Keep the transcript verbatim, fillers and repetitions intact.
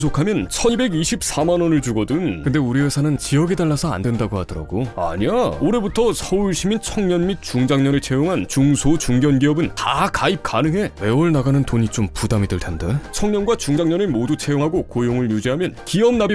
부족하면 천이백이십사만 원을 주거든. 근데 우리 회사는 지역이 달라서 안 된다고 하더라고. 아니야. 올해부터 서울시민 청년 및 중장년을 채용한 중소 중견기업은 다 가입 가능해. 매월 나가는 돈이 좀 부담이 될 텐데. 청년과 중장년을 모두 채용하고 고용을 유지하면 기업 납입